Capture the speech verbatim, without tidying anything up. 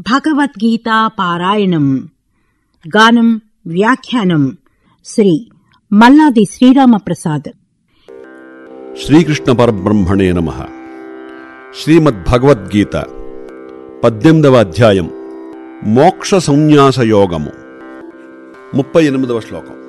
భగవద్గీతా పారాయణం. గానం వ్యాఖ్యానం శ్రీ మల్లాది శ్రీరామప్రసాద్. శ్రీకృష్ణ పరబ్రహ్మణే నమః. శ్రీమద్భగవద్గీత పద్దెనిమిదవ అధ్యాయం మోక్ష సంన్యాస యోగము. ముప్పై ఎనిమిదవ శ్లోకం.